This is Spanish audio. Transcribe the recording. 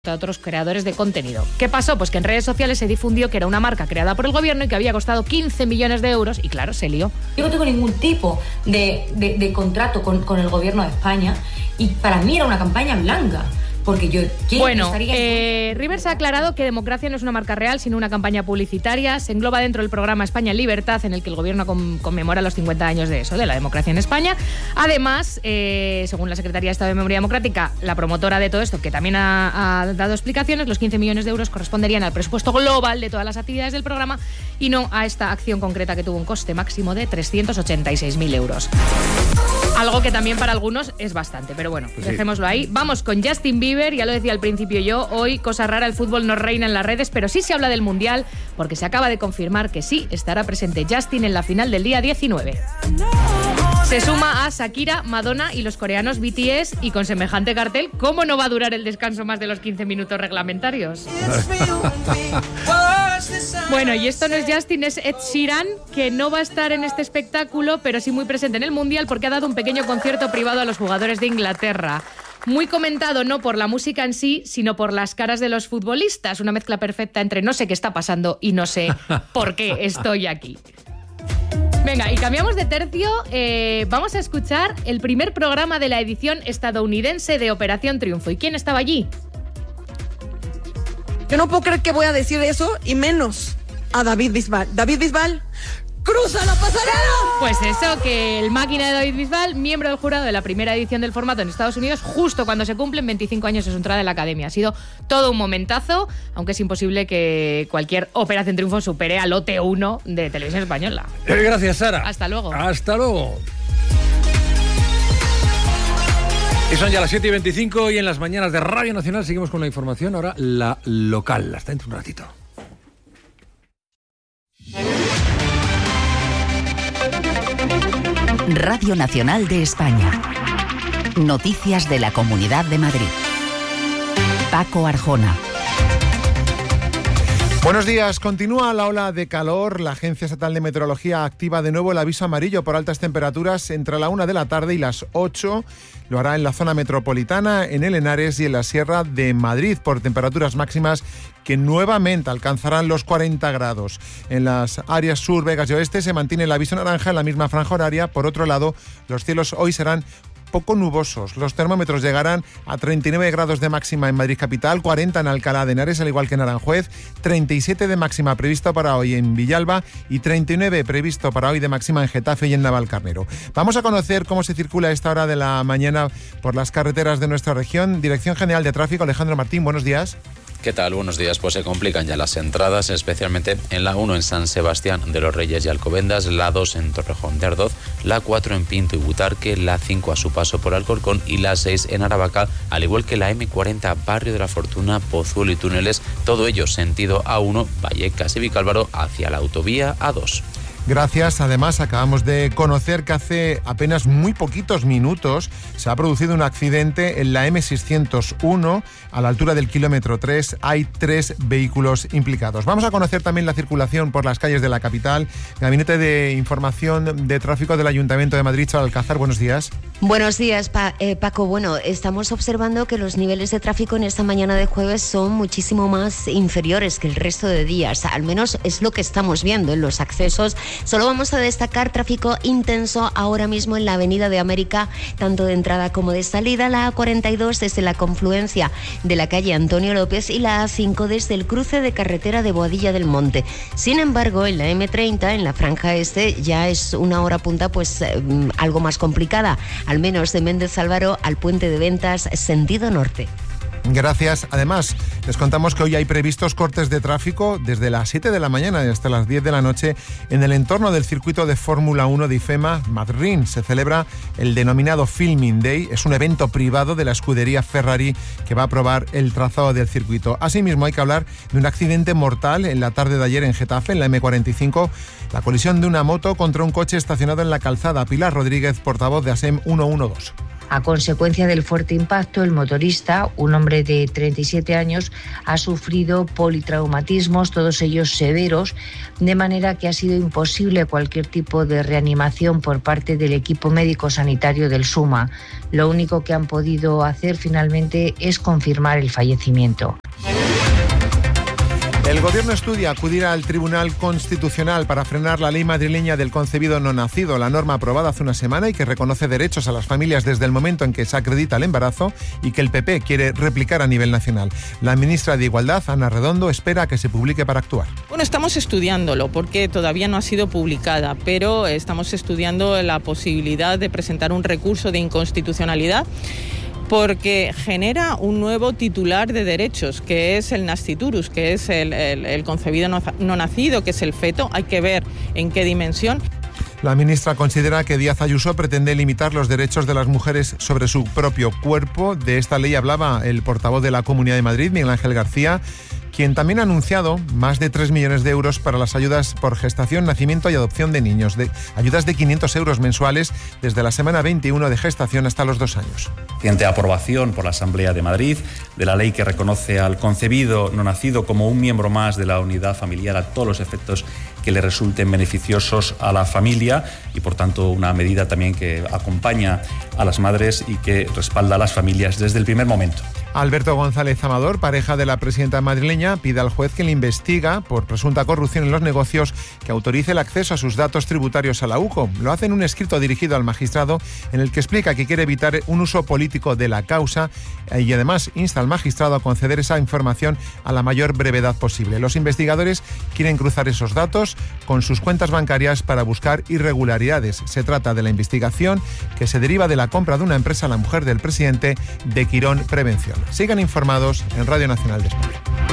a otros creadores de contenido. ¿Qué pasó? Pues que en redes sociales se difundió que era una marca creada por el gobierno y que había costado 15 millones de euros y claro, se lió. Yo no tengo ningún tipo de contrato con el gobierno de España y para mí era una campaña blanca. Porque yo Rivers ha aclarado que Democracia no es una marca real, sino una campaña publicitaria. Se engloba dentro del programa España en Libertad, en el que el gobierno conmemora los 50 años de la democracia en España. Además, según la Secretaría de Estado de Memoria Democrática, la promotora de todo esto, que también ha dado explicaciones, los 15 millones de euros corresponderían al presupuesto global de todas las actividades del programa y no a esta acción concreta que tuvo un coste máximo de 386.000 euros. Algo que también para algunos es bastante, pero bueno, pues dejémoslo ahí. Vamos con Justin Bieber, ya lo decía al principio yo, hoy, cosa rara, el fútbol no reina en las redes, pero sí se habla del Mundial, porque se acaba de confirmar que sí estará presente Justin en la final del día 19. Se suma a Shakira, Madonna y los coreanos BTS, y con semejante cartel, ¿cómo no va a durar el descanso más de los 15 minutos reglamentarios? Bueno, y esto no es Justin, es Ed Sheeran, que no va a estar en este espectáculo, pero sí muy presente en el Mundial, porque ha dado un pequeño concierto privado a los jugadores de Inglaterra. Muy comentado no por la música en sí, sino por las caras de los futbolistas. Una mezcla perfecta entre no sé qué está pasando y no sé por qué estoy aquí. Venga, y cambiamos de tercio. Vamos a escuchar el primer programa de la edición estadounidense de Operación Triunfo. ¿Y quién estaba allí? Yo no puedo creer que voy a decir eso, y menos a David Bisbal. David Bisbal, ¡cruza la pasarela! Pues eso, que el máquina de David Bisbal, miembro del jurado de la primera edición del formato en Estados Unidos, justo cuando se cumplen 25 años de su entrada en la academia. Ha sido todo un momentazo, aunque es imposible que cualquier Operación Triunfo supere al OT1 de Televisión Española. Gracias, Sara. Hasta luego. Hasta luego. Y son ya las 7:25 y en las mañanas de Radio Nacional seguimos con la información. Ahora la local, hasta dentro de un ratito. Radio Nacional de España. Noticias de la Comunidad de Madrid. Paco Arjona. Buenos días. Continúa la ola de calor. La Agencia Estatal de Meteorología activa de nuevo el aviso amarillo por altas temperaturas entre la 1 de la tarde y las 8. Lo hará en la zona metropolitana, en el Henares y en la Sierra de Madrid por temperaturas máximas que nuevamente alcanzarán los 40 grados. En las áreas sur, Vegas y oeste se mantiene el aviso naranja en la misma franja horaria. Por otro lado, los cielos hoy serán poco nubosos. Los termómetros llegarán a 39 grados de máxima en Madrid capital, 40 en Alcalá de Henares, al igual que en Aranjuez, 37 de máxima previsto para hoy en Villalba y 39 previsto para hoy de máxima en Getafe y en Navalcarnero. Vamos a conocer cómo se circula a esta hora de la mañana por las carreteras de nuestra región. Dirección General de Tráfico, Alejandro Martín, buenos días. ¿Qué tal? Buenos días. Pues se complican ya las entradas, especialmente en la 1 en San Sebastián de los Reyes y Alcobendas, la 2 en Torrejón de Ardoz, la 4 en Pinto y Butarque, la 5 a su paso por Alcorcón y la 6 en Aravaca, al igual que la M40 Barrio de la Fortuna, Pozuelo y Túneles, todo ello sentido A1, Vallecas y Vicálvaro hacia la autovía A2. Gracias. Además, acabamos de conocer que hace apenas muy poquitos minutos se ha producido un accidente en la M601 a la altura del kilómetro 3. Hay 3 vehículos implicados. Vamos a conocer también la circulación por las calles de la capital. Gabinete de Información de Tráfico del Ayuntamiento de Madrid, Charo Alcázar, buenos días. Buenos días, Paco. Bueno, estamos observando que los niveles de tráfico en esta mañana de jueves son muchísimo más inferiores que el resto de días. Al menos es lo que estamos viendo en los accesos. Solo vamos a destacar tráfico intenso ahora mismo en la Avenida de América, tanto de entrada como de salida, la A42 desde la confluencia de la calle Antonio López y la A5 desde el cruce de carretera de Boadilla del Monte. Sin embargo, en la M30, en la franja este, ya es una hora punta pues algo más complicada, al menos de Méndez Álvaro al Puente de Ventas, sentido norte. Gracias. Además, les contamos que hoy hay previstos cortes de tráfico desde las 7 de la mañana y hasta las 10 de la noche en el entorno del circuito de Fórmula 1 de IFEMA, Madrid. Se celebra el denominado Filming Day. Es un evento privado de la escudería Ferrari que va a probar el trazado del circuito. Asimismo, hay que hablar de un accidente mortal en la tarde de ayer en Getafe, en la M45. La colisión de una moto contra un coche estacionado en la calzada. Pilar Rodríguez, portavoz de ASEM 112. A consecuencia del fuerte impacto, el motorista, un hombre de 37 años, ha sufrido politraumatismos, todos ellos severos, de manera que ha sido imposible cualquier tipo de reanimación por parte del equipo médico-sanitario del SUMA. Lo único que han podido hacer finalmente es confirmar el fallecimiento. El Gobierno estudia acudir al Tribunal Constitucional para frenar la ley madrileña del concebido no nacido, la norma aprobada hace una semana y que reconoce derechos a las familias desde el momento en que se acredita el embarazo y que el PP quiere replicar a nivel nacional. La ministra de Igualdad, Ana Redondo, espera a que se publique para actuar. Bueno, estamos estudiándolo porque todavía no ha sido publicada, pero estamos estudiando la posibilidad de presentar un recurso de inconstitucionalidad, porque genera un nuevo titular de derechos, que es el nasciturus, que es el concebido no nacido, que es el feto. Hay que ver en qué dimensión. La ministra considera que Díaz Ayuso pretende limitar los derechos de las mujeres sobre su propio cuerpo. De esta ley hablaba el portavoz de la Comunidad de Madrid, Miguel Ángel García, quien también ha anunciado más de 3 millones de euros para las ayudas por gestación, nacimiento y adopción de niños, ayudas de 500 euros mensuales desde la semana 21 de gestación hasta los 2 años. Reciente aprobación por la Asamblea de Madrid de la ley que reconoce al concebido no nacido como un miembro más de la unidad familiar a todos los efectos que le resulten beneficiosos a la familia y, por tanto, una medida también que acompaña a las madres y que respalda a las familias desde el primer momento. Alberto González Amador, pareja de la presidenta madrileña, pide al juez que le investiga por presunta corrupción en los negocios que autorice el acceso a sus datos tributarios a la UCO. Lo hace en un escrito dirigido al magistrado en el que explica que quiere evitar un uso político de la causa y además insta al magistrado a conceder esa información a la mayor brevedad posible. Los investigadores quieren cruzar esos datos con sus cuentas bancarias para buscar irregularidades. Se trata de la investigación que se deriva de la compra de una empresa a la mujer del presidente de Quirón Prevención. Sigan informados en Radio Nacional de España.